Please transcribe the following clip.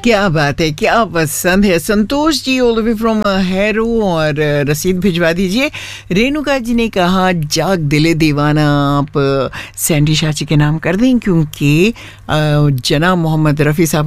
क्या बात है, क्या पसंद है। Santosh ji all the way from harrow और रसीद भिजवा दीजिए। रेणुका जी ने कहा जाग दिले दीवाना आप सैंडी शाची के नाम कर दें, क्योंकि जनाब मोहम्मद रफ़ी साहब